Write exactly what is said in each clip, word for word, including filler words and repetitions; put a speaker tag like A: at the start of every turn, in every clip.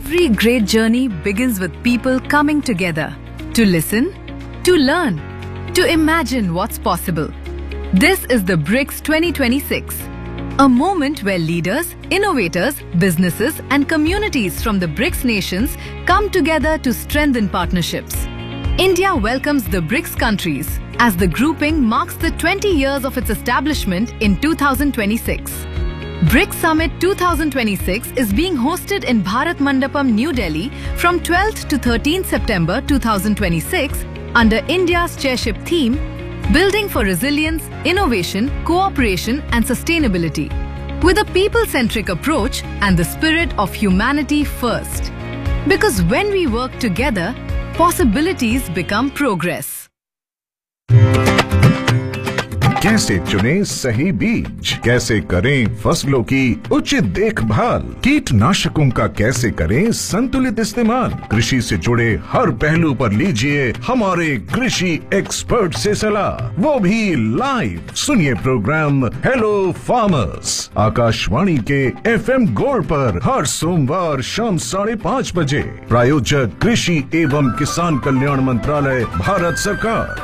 A: Every great journey begins with people coming together to listen, to learn, to imagine what's possible. This is the BRICS twenty twenty-six, a moment where leaders, innovators, businesses and communities from the BRICS nations come together to strengthen partnerships. India welcomes the BRICS countries as the grouping marks the twenty years of its establishment in two thousand twenty-six. BRICS Summit twenty twenty-six is being hosted in Bharat Mandapam, New Delhi from twelfth to thirteenth September two thousand twenty-six under India's chairship theme, Building for Resilience, Innovation, Cooperation and Sustainability, with a people-centric approach and the spirit of humanity first. Because when we work together, possibilities become progress.
B: कैसे चुनें सही बीज, कैसे करें फसलों की उचित देखभाल, कीटनाशकों का कैसे करें संतुलित इस्तेमाल, कृषि से जुड़े हर पहलू पर लीजिए हमारे कृषि एक्सपर्ट से सलाह, वो भी लाइव। सुनिए प्रोग्राम हेलो फार्मर्स आकाशवाणी के एफएम गोल्ड पर हर सोमवार शाम साढ़े पाँच बजे। प्रायोजक कृषि एवं किसान कल्याण मंत्रालय, भारत सरकार।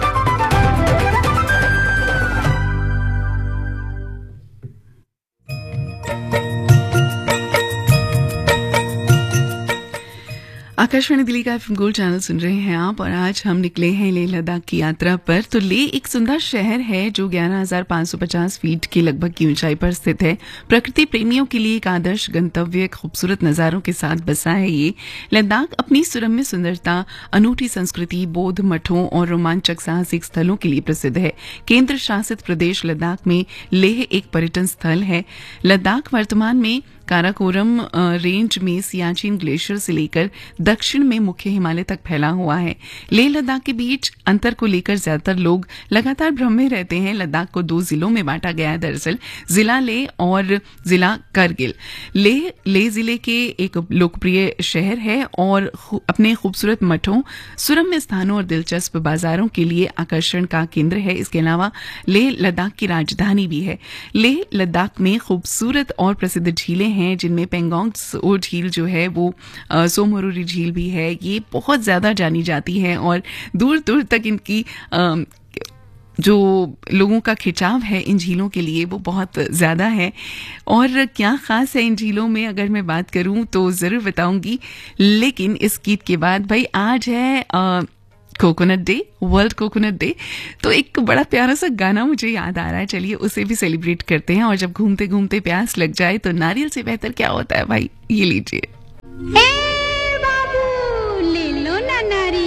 C: आकाशवाणी दिल्ली का एफएम गोल्ड चैनल सुन रहे हैं आप, और आज हम निकले हैं लेह लद्दाख की यात्रा पर। तो लेह एक सुंदर शहर है जो ग्यारह हज़ार पाँच सौ पचास फीट की लगभग की ऊंचाई पर स्थित है। प्रकृति प्रेमियों के लिए एक आदर्श गंतव्य, खूबसूरत नजारों के साथ बसा है ये लद्दाख। अपनी सुरम्य सुंदरता, अनूठी संस्कृति, बौद्ध मठों और रोमांचक साहसिक स्थलों के लिए प्रसिद्ध है। केंद्र शासित प्रदेश लद्दाख में लेह एक पर्यटन स्थल है। लद्दाख वर्तमान में काराकोरम रेंज में सियाचिन ग्लेशियर से लेकर दक्षिण में मुख्य हिमालय तक फैला हुआ है। लेह लद्दाख के बीच अंतर को लेकर ज्यादातर लोग लगातार भ्रम में रहते हैं। लद्दाख को दो जिलों में बांटा गया है, दरअसल जिला लेह और जिला करगिल। लेह लेह जिले के एक लोकप्रिय शहर है और अपने खूबसूरत मठों, सुरम्य स्थानों और दिलचस्प बाजारों के लिए आकर्षण का केंद्र है। इसके अलावा लेह लद्दाख की राजधानी भी है। लेह लद्दाख में खूबसूरत और प्रसिद्ध झीलें हैं, जिनमें पेंगोंग त्सो झील जो है वो सोमोरोरी झील भी है। ये बहुत ज्यादा जानी जाती है और दूर दूर तक इनकी आ, जो लोगों का खिंचाव है इन झीलों के लिए वो बहुत ज्यादा है। और क्या खास है इन झीलों में अगर मैं बात करूं तो जरूर बताऊंगी, लेकिन इस गीत के बाद भाई आज है आ, coconut day, world coconut day. तो एक बड़ा प्यारा सा गाना मुझे याद आ रहा है, चलिए उसे भी सेलिब्रेट करते हैं। और जब घूमते घूमते प्यास लग जाए तो नारियल से बेहतर क्या होता है भाई, ये लीजिए।
D: ए बाबू ले लो ना नारियल।